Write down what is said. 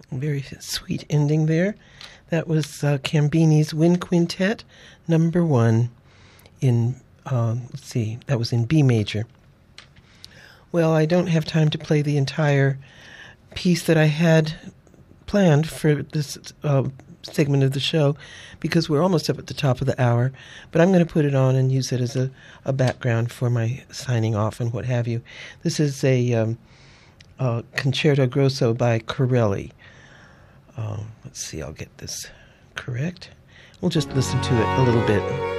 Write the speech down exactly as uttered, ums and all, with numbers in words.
Very sweet ending there. That was uh, Cambini's Wind Quintet, number one in, um, let's see, that was in B major. Well, I don't have time to play the entire piece that I had planned for this uh, segment of the show because we're almost up at the top of the hour, but I'm going to put it on and use it as a, a background for my signing off and what have you. This is a, um, a Concerto Grosso by Corelli. Um, let's see, I'll get this correct. We'll just listen to it a little bit.